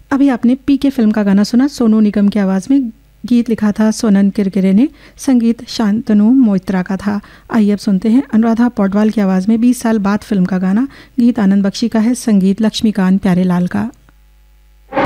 अभी आपने पीके फिल्म का गाना सुना सोनू निगम की आवाज़ में। गीत लिखा था सोनन किरकिरे ने, संगीत शांतनु मोइत्रा का था। आइए अब सुनते हैं अनुराधा पौडवाल की आवाज़ में 20 साल बाद फिल्म का गाना। गीत आनंद बख्शी का है, संगीत लक्ष्मीकांत प्यारेलाल का।